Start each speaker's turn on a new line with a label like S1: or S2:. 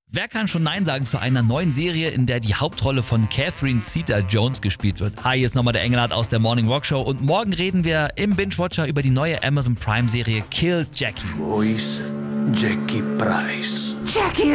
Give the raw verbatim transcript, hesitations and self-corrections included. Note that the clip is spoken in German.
S1: Wer kann schon Nein sagen zu einer neuen Serie, in der die Hauptrolle von Catherine Zeta-Jones gespielt wird? Hi, hier ist nochmal der Engelhardt aus der Morning Rock Show und morgen reden wir im Binge-Watcher über die neue Amazon Prime-Serie Kill Jackie.
S2: Wo ist Jackie Price?
S3: Jackie